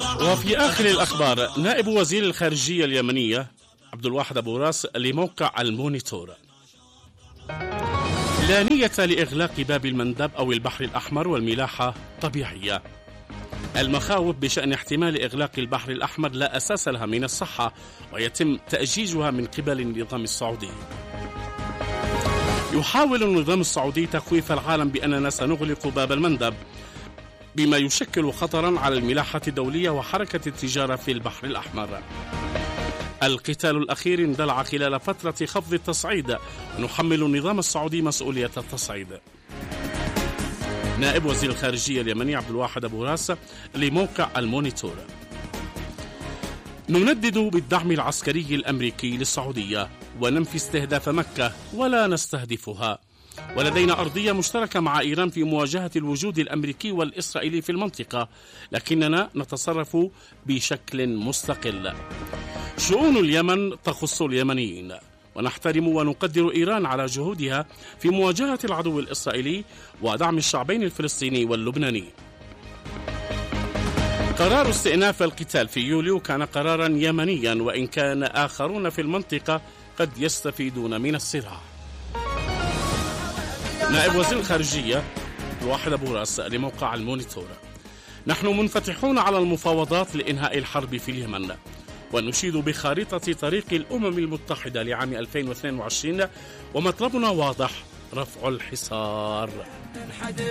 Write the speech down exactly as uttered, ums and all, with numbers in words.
وفي آخر الأخبار، نائب وزير الخارجية اليمنية عبد الواحد أبو راس لموقع المونيتور: لا نية لإغلاق باب المندب أو البحر الأحمر والملاحة طبيعية. المخاوف بشأن احتمال إغلاق البحر الأحمر لا أساس لها من الصحة، ويتم تأجيجها من قبل النظام السعودي. يحاول النظام السعودي تخويف العالم بأننا سنغلق باب المندب، بما يشكل خطرا على الملاحة الدولية وحركة التجارة في البحر الأحمر. القتال الأخير اندلع خلال فترة خفض التصعيد، ونحمل النظام السعودي مسؤولية التصعيد. نائب وزير الخارجية اليمني عبد الواحد أبو راس لموقع المونيتور: نندد بالدعم العسكري الأمريكي للسعودية، وننفي استهداف مكة ولا نستهدفها، ولدينا أرضية مشتركة مع إيران في مواجهة الوجود الأمريكي والإسرائيلي في المنطقة، لكننا نتصرف بشكل مستقل. شؤون اليمن تخص اليمنيين، ونحترم ونقدر إيران على جهودها في مواجهة العدو الإسرائيلي ودعم الشعبين الفلسطيني واللبناني. قرار استئناف القتال في يوليو كان قرارا يمنيا، وإن كان آخرون في المنطقة قد يستفيدون من الصراع. نائب وزير الخارجية واحد أبو راس لموقع المونيتور: نحن منفتحون على المفاوضات لإنهاء الحرب في اليمن، ونشيد بخارطة طريق الأمم المتحدة لعام ألفين واثنين وعشرين، ومطلبنا واضح: رفع الحصار.